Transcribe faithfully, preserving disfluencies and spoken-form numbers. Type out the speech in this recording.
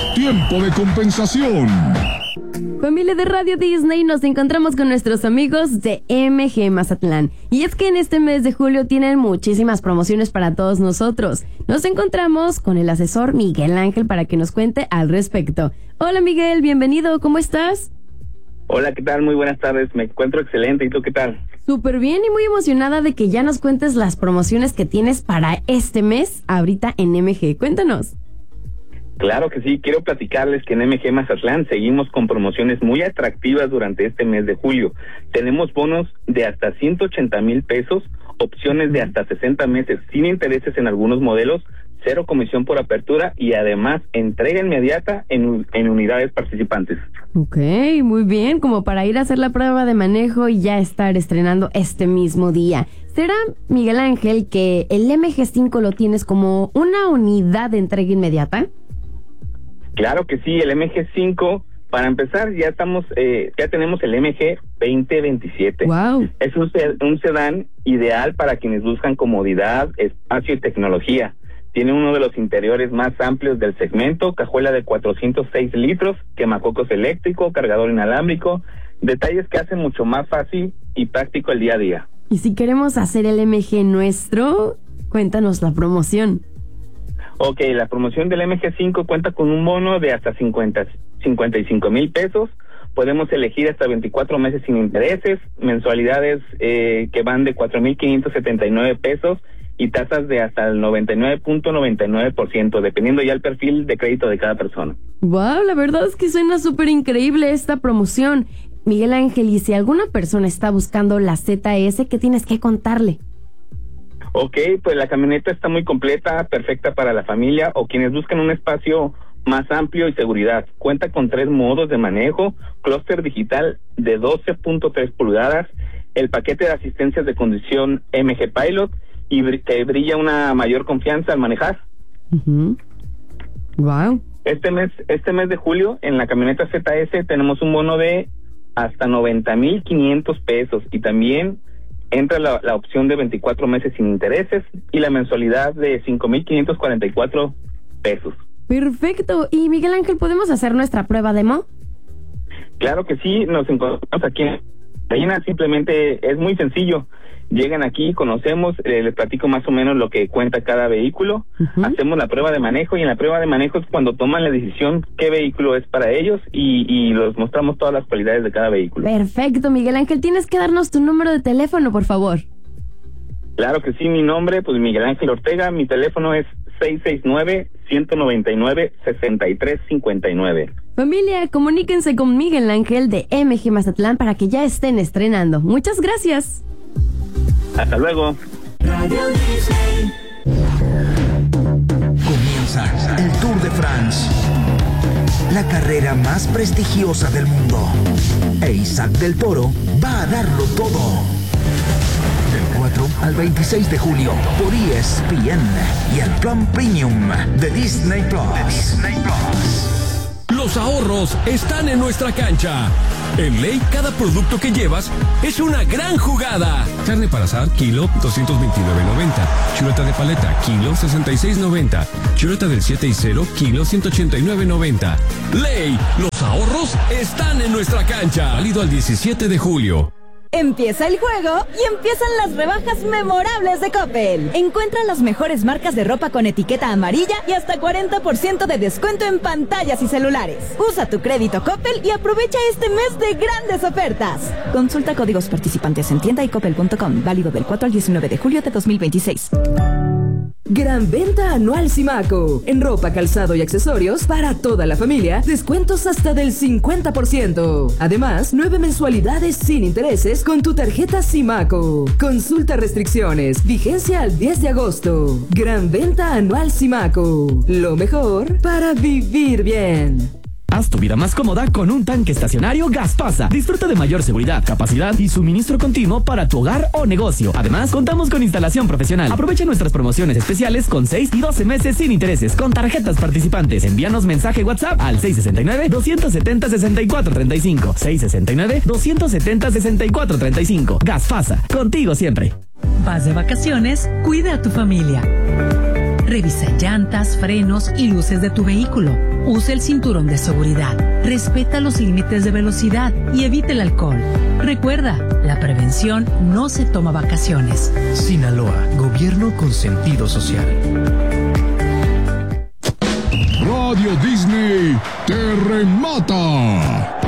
Tiempo de compensación. Familia de Radio Disney, nos encontramos con nuestros amigos de M G Mazatlán. Y es que en este mes de julio tienen muchísimas promociones para todos nosotros. Nos encontramos con el asesor Miguel Ángel para que nos cuente al respecto. Hola Miguel, bienvenido, ¿cómo estás? Hola, ¿qué tal? Muy buenas tardes, me encuentro excelente, ¿y tú qué tal? Súper bien y muy emocionada de que ya nos cuentes las promociones que tienes para este mes ahorita en M G. Cuéntanos. Claro que sí, quiero platicarles que en M G Mazatlán seguimos con promociones muy atractivas durante este mes de julio. Tenemos bonos de hasta ciento ochenta mil pesos, opciones de hasta sesenta meses sin intereses en algunos modelos, cero comisión por apertura y además entrega inmediata en, en unidades participantes. Ok, muy bien, como para ir a hacer la prueba de manejo y ya estar estrenando este mismo día. ¿Será, Miguel Ángel, que el M G cinco lo tienes como una unidad de entrega inmediata? Claro que sí, el M G cinco, para empezar, ya estamos, eh, ya tenemos el M G veinte veintisiete. Wow. Es un, un sedán ideal para quienes buscan comodidad, espacio y tecnología. Tiene uno de los interiores más amplios del segmento, cajuela de cuatrocientos seis litros, quemacocos eléctrico, cargador inalámbrico, detalles que hacen mucho más fácil y práctico el día a día. Y si queremos hacer el M G nuestro, cuéntanos la promoción. Ok, la promoción del M G cinco cuenta con un bono de hasta cincuenta, cincuenta y cinco mil pesos. Podemos elegir hasta veinticuatro meses sin intereses, mensualidades eh, que van de cuatro mil quinientos setenta y nueve pesos y tasas de hasta el noventa y nueve punto noventa y nueve por ciento, dependiendo ya el perfil de crédito de cada persona. Wow, la verdad es que suena súper increíble esta promoción. Miguel Ángel, y si alguna persona está buscando la Z S, ¿qué tienes que contarle? Ok, pues la camioneta está muy completa, perfecta para la familia o quienes buscan un espacio más amplio y seguridad. Cuenta con tres modos de manejo, clúster digital de doce punto tres pulgadas, el paquete de asistencias de conducción M G Pilot y br- que brilla una mayor confianza al manejar. Uh-huh. Wow. Este mes, este mes de julio en la camioneta Z S tenemos un bono de hasta noventa mil quinientos pesos y también entra la, la opción de veinticuatro meses sin intereses y la mensualidad de cinco mil quinientos cuarenta y cuatro pesos. Perfecto. Y Miguel Ángel, ¿podemos hacer nuestra prueba demo? Claro que sí, nos encontramos aquí en Reina, simplemente es muy sencillo. Llegan aquí, conocemos, eh, les platico más o menos lo que cuenta cada vehículo, uh-huh. Hacemos la prueba de manejo y en la prueba de manejo es cuando toman la decisión qué vehículo es para ellos y, y los mostramos todas las cualidades de cada vehículo. Perfecto, Miguel Ángel, tienes que darnos tu número de teléfono, por favor. Claro que sí, mi nombre, pues Miguel Ángel Ortega, mi teléfono es seis seis nueve, uno nueve nueve, seis tres cinco nueve. Familia, comuníquense con Miguel Ángel de M G Mazatlán para que ya estén estrenando. Muchas gracias. Hasta luego. Radio Disney. Comienza el Tour de France, la carrera más prestigiosa del mundo. E Isaac del Toro va a darlo todo. Del cuatro al veintiséis de julio por E S P N y el Plan Premium de Disney Plus. De Disney Plus. Los ahorros están en nuestra cancha. En Ley, cada producto que llevas es una gran jugada. Carne para asar, kilo, doscientos veintinueve noventa. Chuleta de paleta, kilo, sesenta y seis noventa. Chuleta del siete y cero, kilo, ciento ochenta y nueve noventa. Ley, los ahorros están en nuestra cancha. Válido al diecisiete de julio. Empieza el juego y empiezan las rebajas memorables de Coppel. Encuentra las mejores marcas de ropa con etiqueta amarilla y hasta cuarenta por ciento de descuento en pantallas y celulares. Usa tu crédito Coppel y aprovecha este mes de grandes ofertas. Consulta códigos participantes en tienda y coppel punto com. Válido del cuatro al diecinueve de julio de dos mil veintiséis. Gran venta anual Simaco. En ropa, calzado y accesorios para toda la familia. Descuentos hasta del cincuenta por ciento. Además, nueve mensualidades sin intereses con tu tarjeta Simaco. Consulta restricciones. Vigencia al diez de agosto. Gran venta anual Simaco. Lo mejor para vivir bien. Haz tu vida más cómoda con un tanque estacionario Gaspasa. Disfruta de mayor seguridad, capacidad y suministro continuo para tu hogar o negocio. Además, contamos con instalación profesional. Aprovecha nuestras promociones especiales con seis y doce meses sin intereses con tarjetas participantes. Envíanos mensaje WhatsApp al seis seis nueve, dos siete cero, seis cuatro tres cinco. seis seis nueve, dos siete cero, seis cuatro tres cinco. Gaspasa, contigo siempre. Vas de vacaciones, cuida a tu familia. Revisa llantas, frenos y luces de tu vehículo. Usa el cinturón de seguridad. Respeta los límites de velocidad y evite el alcohol. Recuerda, la prevención no se toma vacaciones. Sinaloa, gobierno con sentido social. Radio Disney te remata.